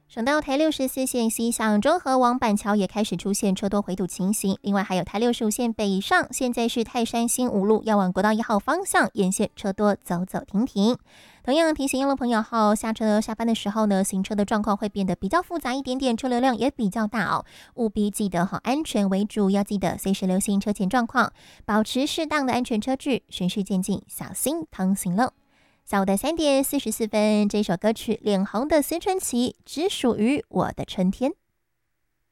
省道台64线西向中和往板桥也开始出现车多回堵情形，另外还有台65线北上，现在是泰山新五路要往国道1号方向，沿线车多走走停停。同样提醒用路朋友后下车下班的时候呢，行车的状况会变得比较复杂一点点，车流量也比较大哦，务必记得安全为主，要记得随时留心车前状况，保持适当的安全车距，循序渐进，小心通行喽。下午的3点44分，这首歌曲脸红的思春期，只属于我的春天。